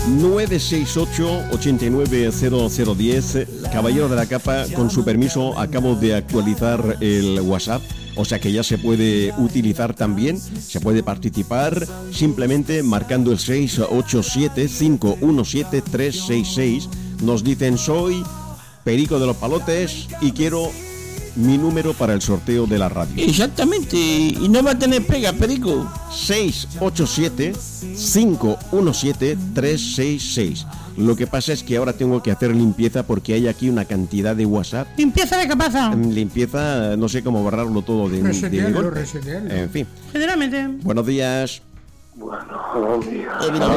968-890010. Caballero de la Capa, con su permiso, acabo de actualizar el WhatsApp. O sea que ya se puede utilizar también, se puede participar simplemente marcando el 687-517-366. Nos dicen: soy Perico de los Palotes y quiero mi número para el sorteo de la radio. Exactamente, y no va a tener pega, Perico. 687-517-366. Lo que pasa es que ahora tengo que hacer limpieza porque hay aquí una cantidad de WhatsApp. ¿Limpieza de qué pasa? Limpieza, no sé cómo borrarlo todo de Resetearlo. En fin. Generalmente. Buenos días. Buenos días.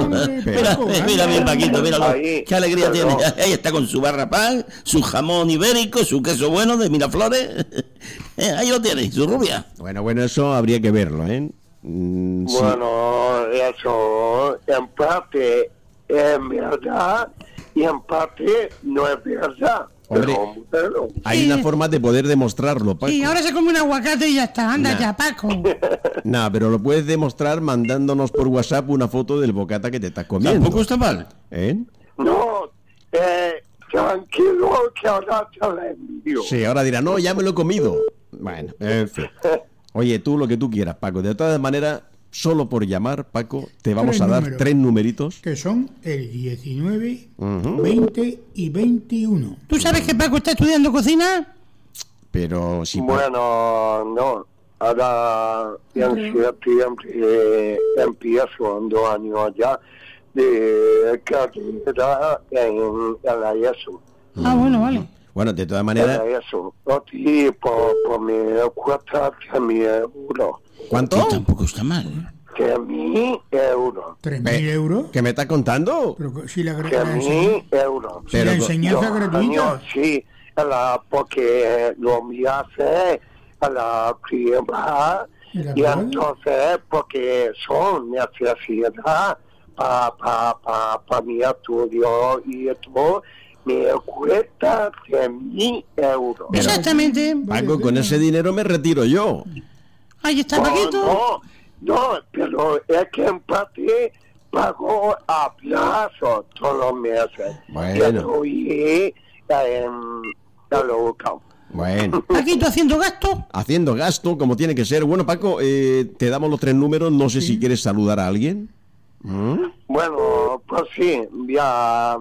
Mira bien, Paquito, míralo. Ahí, Qué alegría pero tiene. Ahí está con su barra pan, su jamón ibérico, su queso bueno de Miraflores. Ahí lo tiene, su rubia. Bueno, eso habría que verlo, ¿eh? Sí. Bueno, eso en parte es verdad y en parte no es verdad. Hombre, Pero hay una forma de poder demostrarlo, Paco. Sí, ahora se come un aguacate y ya está. Anda ya, Paco. Nah, pero lo puedes demostrar mandándonos por WhatsApp una foto del bocata que te estás comiendo. Tampoco está mal. ¿Eh? no, tranquilo que ahora te la envío. Sí, ahora dirá, no, ya me lo he comido. Bueno, en fin. Oye, tú lo que tú quieras, Paco. De todas maneras, solo por llamar, Paco, te vamos Tres a dar números. 3 numeritos. Que son el 19, 20 y 21. ¿Tú sabes que Paco está estudiando cocina? Pero si... Bueno, no. Ahora en septiembre empiezo en 2 años ya de carrera en la ESO. Ah, bueno, vale. Bueno, de todas En maneras, la ESO. Y por mi cuota 3.000 euros. ¿cuánto? Tampoco está mal. 3.000 euros. 3.000 euros. ¿Qué me estás contando? Pero si la 3.000 euros. si la Pero- enseñanza Yo, gratuita. sí, porque lo me hace a la prima y entonces porque son necesidad para mi estudio y todo me cuesta 3.000 euros. Pero- Exactamente. Paco, con ese dinero me retiro yo. Ahí está, Paquito. No, pero es que en parte pago a plazo todos los meses. Bueno. Y a lo campo. Bueno, Paquito haciendo gasto. haciendo gasto como tiene que ser. Bueno, Paco, te damos los 3 números. No sé si quieres saludar a alguien. Bueno, pues sí, voy a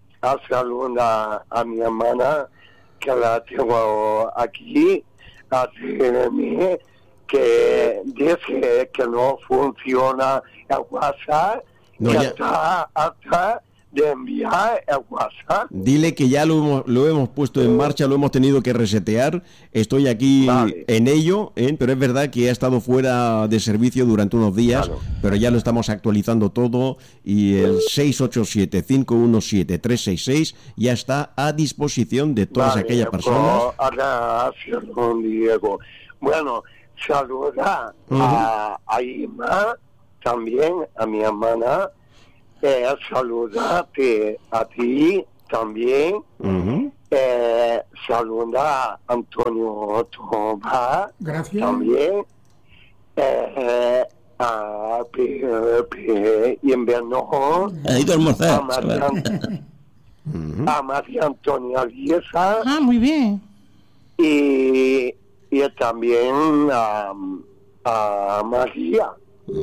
saludar a mi hermana, que la tengo aquí, así de mí, que dice que no funciona el WhatsApp, No, que ya. está hasta de enviar el WhatsApp. Dile que ya lo hemos puesto en marcha, lo hemos tenido que resetear. Estoy aquí Vale. en ello, pero es verdad que ha estado fuera de servicio durante unos días, Claro. pero ya lo estamos actualizando todo y el 687-517-366 ya está a disposición de todas Vale, aquellas pues, personas. ahora hacerlo un Diego. Bueno, saludar a Ima, también a mi hermana, saludarte a ti también, Ujú. saludar a Antonio Tomás Gracias. también, a Pepe Invernón, Ha ido a almorzar. a María Antonia Liesa Ah, muy bien. y también a María,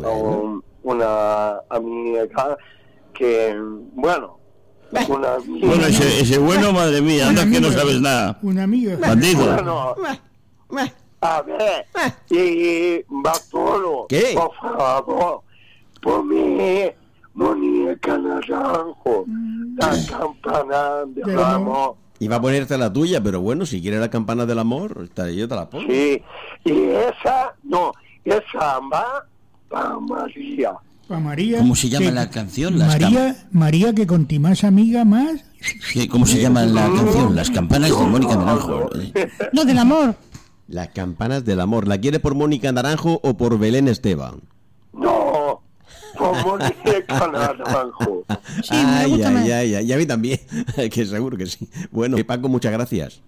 una amiga que, bueno, una amiga. Bueno, ese bueno, madre mía, anda que no sabes nada. Una amiga. Bandido. Bueno, a ver, y Bartolo, ¿Qué? por favor, ponme Mónica Naranjo, la campana de Del amor. amor. Iba a ponerte la tuya, pero bueno, si quieres la campana del amor, yo te la pongo. Sí, y esa va para María. Para María. ¿Cómo se llama que- la canción? Las María, que con ti más amiga más. ¿Cómo se llama la canción? Las campanas de Mónica Naranjo. No, del amor. Las campanas del amor. ¿La quieres por Mónica Naranjo o por Belén Esteban? No, por Mónica Naranjo. Sí, me gusta más. Y a mí también, que seguro que sí. Bueno, Paco, muchas gracias.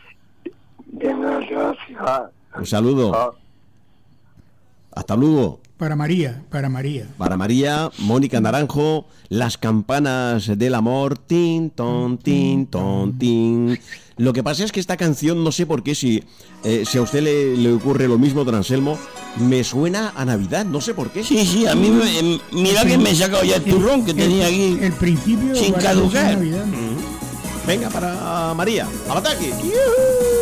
Venga, gracias. Un saludo. Ah. Hasta luego. Para María. Para María, Mónica Naranjo, Las campanas del amor, tin, ton, tin, ton, tin. Lo que pasa es que esta canción, no sé por qué, si a usted le ocurre lo mismo, don Anselmo, me suena a Navidad, no sé por qué. Sí, a mí, mira que me he sacado ya el turrón que tenía aquí el principio sin caducar. Navidad. Venga, para María, al ataque.